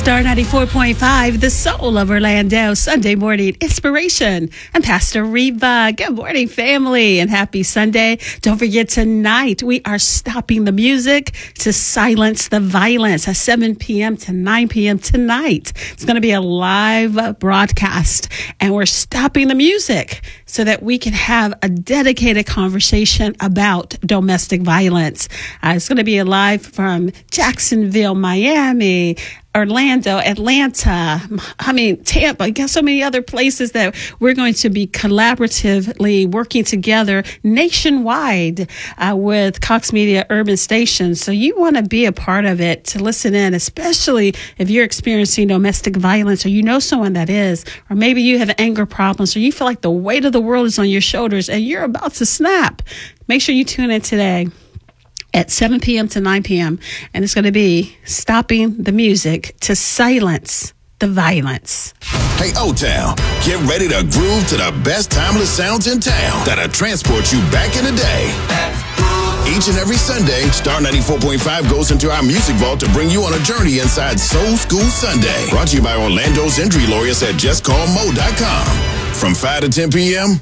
Star 94.5, the soul of Orlando, Sunday morning inspiration. I'm Pastor Reva. Good morning, family, and happy Sunday. Don't forget, tonight we are stopping the music to silence the violence at 7 p.m. to 9 p.m. tonight. It's going to be a live broadcast, and we're stopping the music so that we can have a dedicated conversation about domestic violence. It's going to be live from Jacksonville, Miami, Orlando, Atlanta, Tampa. I guess so many other places that we're going to be collaboratively working together nationwide with Cox Media Urban Stations. So you want to be a part of it, to listen in, especially if you're experiencing domestic violence, or you know someone that is, or maybe you have anger problems, or you feel like the weight of the world is on your shoulders and you're about to snap. Make sure you tune in today at 7 p.m. to 9 p.m. And it's going to be stopping the music to silence the violence. Hey, O-Town, get ready to groove to the best timeless sounds in town that'll transport you back in the day. Each and every Sunday, Star 94.5 goes into our music vault to bring you on a journey inside Soul School Sunday. Brought to you by Orlando's injury lawyers at justcallmo.com. From 5 to 10 p.m.,